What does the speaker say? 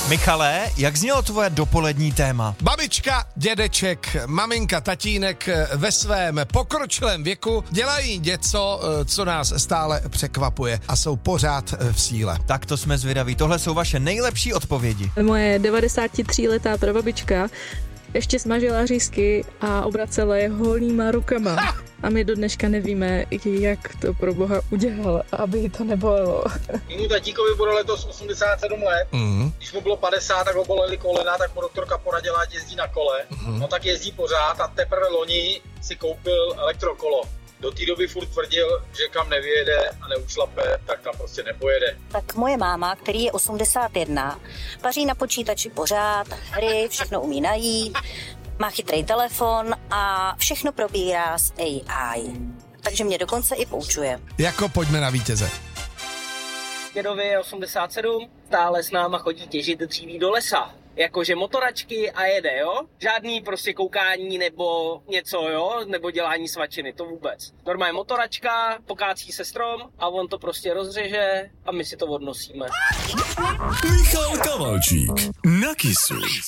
Michale, jak znělo tvoje dopolední téma? Babička, dědeček, maminka, tatínek ve svém pokročilém věku dělají něco, co nás stále překvapuje a jsou pořád v síle. Tak to jsme zvědaví. Tohle jsou vaše nejlepší odpovědi. Moje 93letá prababička ještě smažila řízky a obracela je holýma rukama. A my do dneška nevíme, jak to pro boha udělal, aby jí to nebolelo. Mému tatíkovi bude letos 87 let. Když mu bylo 50, tak ho bolely kolena, tak mu doktorka poradila, ať jezdí na kole. No tak jezdí pořád a teprve loni si koupil elektrokolo. Do té doby furt tvrdil, že kam nevyjede a neušlape, tak tam prostě nepojede. Tak moje máma, který je 81, vaří na počítači pořád, hry, všechno umí najít, má chytrý telefon a všechno probírá s AI. Takže mě dokonce i poučuje. Jako pojďme na vítěze. Dědovi je 87, stále s náma chodí těžit dříví do lesa. Jakože motoračky a jede, jo? Žádný prostě koukání nebo něco, jo? Nebo dělání svačiny, to vůbec. Normálně motoračka, pokácí se strom a on to prostě rozřeže a my si to odnosíme. Michal Kavalčík na Kissu.